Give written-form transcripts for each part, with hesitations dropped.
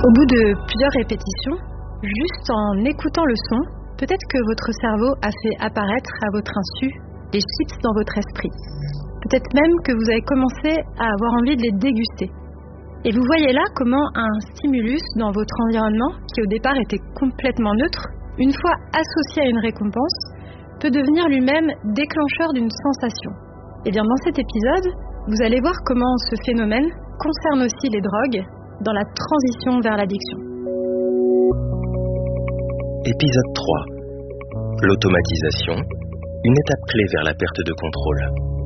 Au bout de plusieurs répétitions, juste en écoutant le son, peut-être que votre cerveau a fait apparaître à votre insu les chips dans votre esprit. Peut-être même que vous avez commencé à avoir envie de les déguster. Et vous voyez là comment un stimulus dans votre environnement, qui au départ était complètement neutre, une fois associé à une récompense, peut devenir lui-même déclencheur d'une sensation. Et bien dans cet épisode, vous allez voir comment ce phénomène concerne aussi les drogues dans la transition vers l'addiction. Épisode 3. L'automatisation, une étape clé vers la perte de contrôle.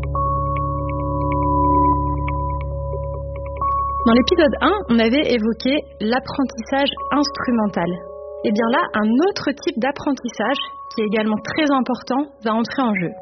Dans l'épisode 1, on avait évoqué l'apprentissage instrumental. Et bien là, un autre type d'apprentissage, qui est également très important, va entrer en jeu.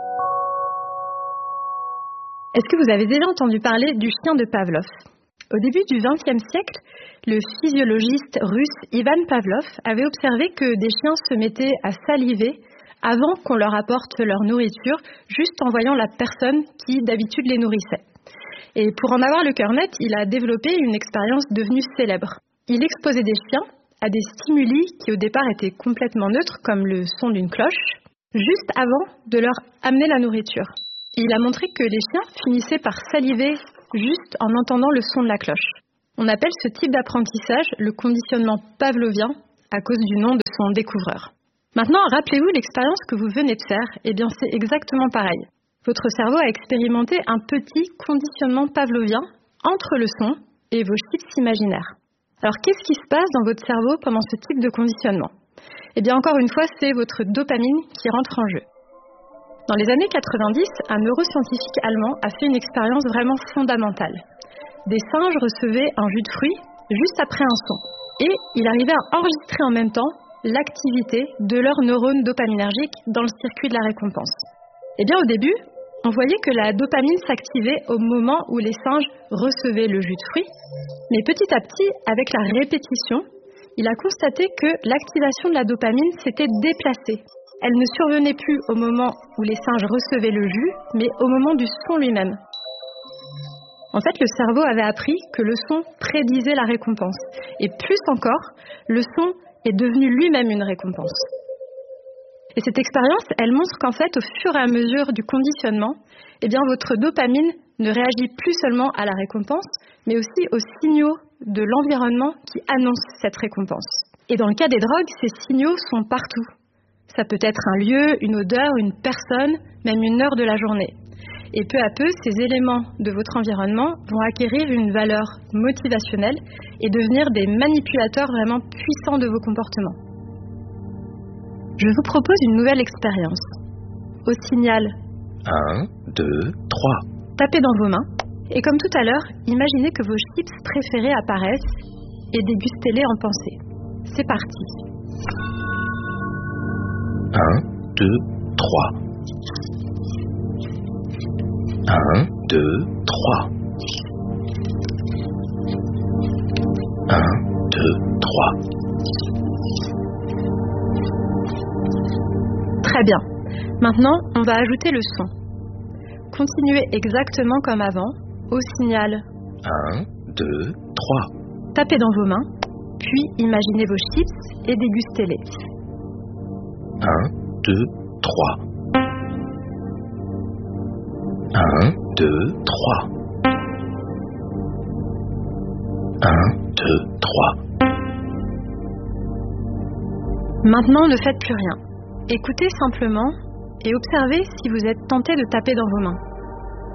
Est-ce que vous avez déjà entendu parler du chien de Pavlov ? Au début du XXe siècle, le physiologiste russe Ivan Pavlov avait observé que des chiens se mettaient à saliver avant qu'on leur apporte leur nourriture, juste en voyant la personne qui d'habitude les nourrissait. Et pour en avoir le cœur net, il a développé une expérience devenue célèbre. Il exposait des chiens à des stimuli qui au départ étaient complètement neutres, comme le son d'une cloche, juste avant de leur amener la nourriture. Il a montré que les chiens finissaient par saliver juste en entendant le son de la cloche. On appelle ce type d'apprentissage le conditionnement pavlovien à cause du nom de son découvreur. Maintenant, rappelez-vous l'expérience que vous venez de faire. Eh bien, c'est exactement pareil. Votre cerveau a expérimenté un petit conditionnement pavlovien entre le son et vos chips imaginaires. Alors, qu'est-ce qui se passe dans votre cerveau pendant ce type de conditionnement ? Eh bien, encore une fois, c'est votre dopamine qui rentre en jeu. Dans les années 90, un neuroscientifique allemand a fait une expérience vraiment fondamentale. Des singes recevaient un jus de fruits juste après un son. Et il arrivait à enregistrer en même temps l'activité de leurs neurones dopaminergiques dans le circuit de la récompense. Eh bien, au début, on voyait que la dopamine s'activait au moment où les singes recevaient le jus de fruits. Mais petit à petit, avec la répétition, il a constaté que l'activation de la dopamine s'était déplacée. Elle ne survenait plus au moment où les singes recevaient le jus, mais au moment du son lui-même. En fait, le cerveau avait appris que le son prédisait la récompense. Et plus encore, le son est devenu lui-même une récompense. Et cette expérience, elle montre qu'en fait, au fur et à mesure du conditionnement, eh bien, votre dopamine ne réagit plus seulement à la récompense, mais aussi aux signaux de l'environnement qui annoncent cette récompense. Et dans le cas des drogues, ces signaux sont partout. Ça peut être un lieu, une odeur, une personne, même une heure de la journée. Et peu à peu, ces éléments de votre environnement vont acquérir une valeur motivationnelle et devenir des manipulateurs vraiment puissants de vos comportements. Je vous propose une nouvelle expérience. Au signal 1, 2, 3. Tapez dans vos mains. Et comme tout à l'heure, imaginez que vos chips préférés apparaissent et dégustez-les en pensée. C'est parti. 1, 2, 3. 1, 2, 3. 1, 2, 3. Très bien. Maintenant, on va ajouter le son. Continuez exactement comme avant, au signal 1, 2, 3. Tapez dans vos mains, puis imaginez vos chips et dégustez-les. 1, 2, 3. 1, 2, 3. 1, 2, 3. Maintenant, ne faites plus rien. Écoutez simplement et observez si vous êtes tenté de taper dans vos mains.